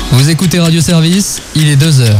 Vous écoutez Radio Service, il est 2h.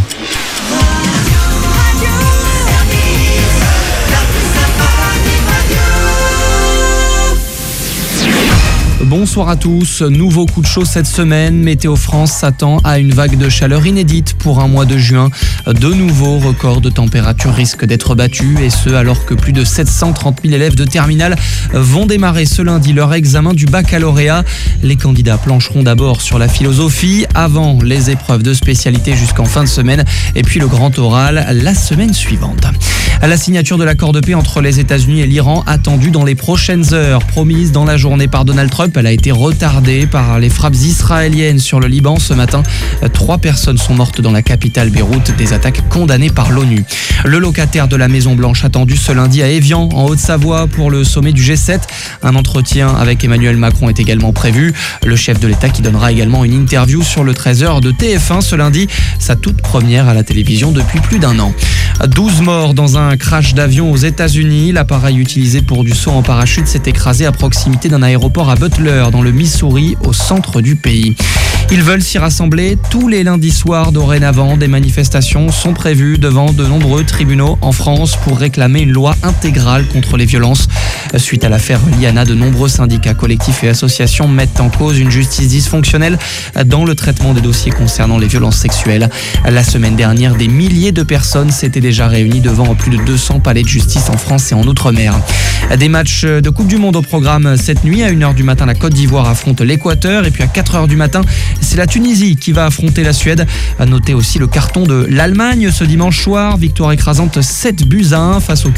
Bonsoir à tous, nouveau coup de chaud cette semaine. Météo France s'attend à une vague de chaleur inédite pour un mois de juin. De nouveaux records de température risquent d'être battus, et ce alors que plus de 730 000 élèves de terminale vont démarrer ce lundi leur examen du baccalauréat. Les candidats plancheront d'abord sur la philosophie avant les épreuves de spécialité jusqu'en fin de semaine, et puis le grand oral la semaine suivante. La signature de l'accord de paix entre les États-Unis et l'Iran attendue dans les prochaines heures, promise dans la journée par Donald Trump, elle a été retardée par les frappes israéliennes sur le Liban ce matin. 3 personnes sont mortes dans la capitale Beyrouth, des attaques condamnées par l'ONU. Le locataire de la Maison-Blanche attendu ce lundi à Évian, en Haute-Savoie, pour le sommet du G7. Un entretien avec Emmanuel Macron est également prévu. Le chef de l'État qui donnera également une interview sur le 13h de TF1 ce lundi, sa toute première à la télévision depuis plus d'1 an. 12 morts dans un crash d'avion aux États-Unis. L'appareil utilisé pour du saut en parachute s'est écrasé à proximité d'un aéroport à Butler, dans le Missouri, au centre du pays. Ils veulent s'y rassembler tous les lundis soirs dorénavant. Des manifestations sont prévues devant de nombreux tribunaux en France pour réclamer une loi intégrale contre les violences. Suite à l'affaire Liana, de nombreux syndicats, collectifs et associations mettent en cause une justice dysfonctionnelle dans le traitement des dossiers concernant les violences sexuelles. La semaine dernière, des milliers de personnes s'étaient déjà réunies devant plus de 200 palais de justice en France et en Outre-mer. Des matchs de Coupe du Monde au programme cette nuit. À 1h du matin, la Côte d'Ivoire affronte l'Équateur, et puis à 4h du matin, c'est la Tunisie qui va affronter la Suède. À noter aussi le carton de l'Allemagne ce dimanche soir, victoire écrasante 7-1 face au